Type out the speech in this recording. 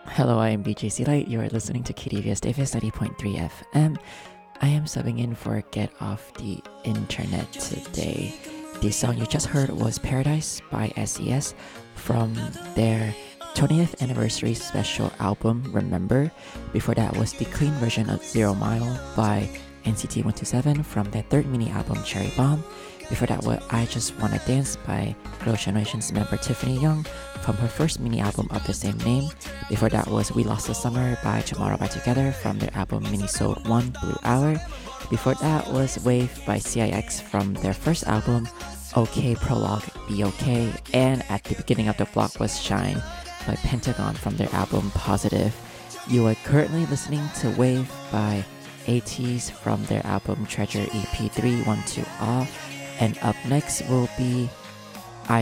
Hello, I am BJC Light. You are listening to KDVS Davis 90.3 FM. I am subbing in for Get Off the Internet today. The song you just heard was Paradise by SES from their 20th anniversary special album, Remember. Before that was the clean version of Zero Mile by NCT 127 from their third mini album, Cherry Bomb. Before that was I Just Wanna Dance by Girls' Generation's member Tiffany Young from her first mini album of the same name. Before that was We Lost the Summer by Tomorrow by Together from their album Minisode 1 Blue Hour. Before that was Wave by CIX from their first album OK Prologue Be OK. And at the beginning of the block was Shine by Pentagon from their album Positive. You are currently listening to Wave by ATEEZ from their album Treasure EP 312 Ah. And up next will be